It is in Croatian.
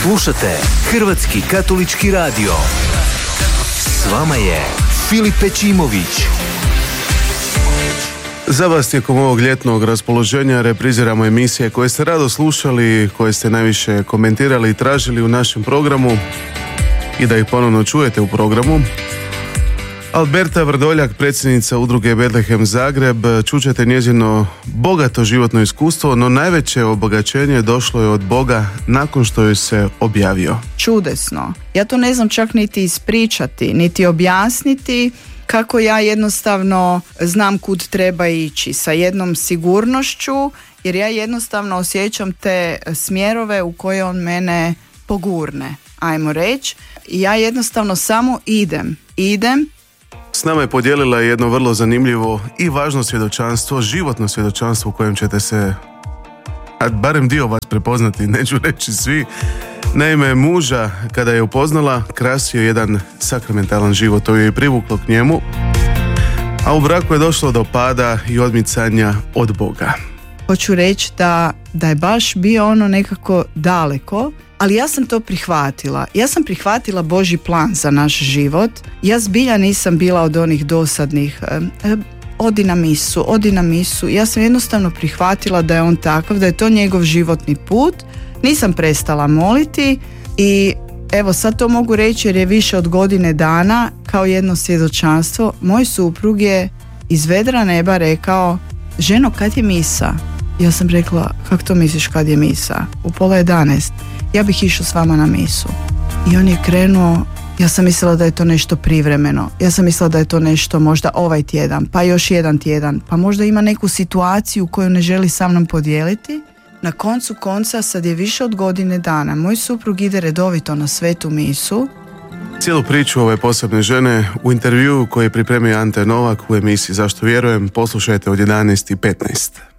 Slušate Hrvatski katolički radio. S vama je Filip Pečimović. Za vas tijekom ovog ljetnog raspoloženja repriziramo emisije koje ste rado slušali, koje ste najviše komentirali i tražili u našem programu i da ih ponovno čujete u programu. Alberta Vrdoljak, predsjednica udruge Betlehem Zagreb, čućete njezino bogato životno iskustvo, no najveće obogaćenje došlo je od Boga nakon što joj se objavio. Čudesno. Ja to ne znam čak niti ispričati, niti objasniti kako ja jednostavno znam kud treba ići sa jednom sigurnošću, jer ja jednostavno osjećam te smjerove u koje on mene pogurne, ajmo reći. Ja jednostavno samo idem. S nama je podijelila jedno vrlo zanimljivo i važno svjedočanstvo, životno svjedočanstvo u kojem ćete se, a barem dio vas prepoznati, neću reći svi. Naime, muža kada je upoznala, krasio jedan sakramentalan život, to je i privuklo k njemu, a u braku je došlo do pada i odmicanja od Boga. Hoću reći da je baš bio ono nekako daleko, ali ja sam to prihvatila. Ja sam prihvatila Božji plan za naš život. Ja zbilja nisam bila od onih dosadnih odi na misu. Ja sam jednostavno prihvatila da je on takav, da je to njegov životni put. Nisam prestala moliti i evo sad to mogu reći jer je više od godine dana kao jedno svjedočanstvo. Moj suprug je iz vedra neba rekao: ženo, kad je misa? Ja sam rekla: kako to misliš kad je misa? U 10:30. Ja bih išao s vama na misu. I on je krenuo. Ja sam mislila da je to nešto privremeno. Ja sam mislila da je to nešto možda ovaj tjedan, pa još jedan tjedan, pa možda ima neku situaciju koju ne želi sa mnom podijeliti. Na koncu konca, sad je više od godine dana. Moj suprug ide redovito na svetu misu. Cijelu priču ove posebne žene u intervjuu koji je pripremio Ante Novak u emisiji Zašto vjerujem poslušajte od 11:15.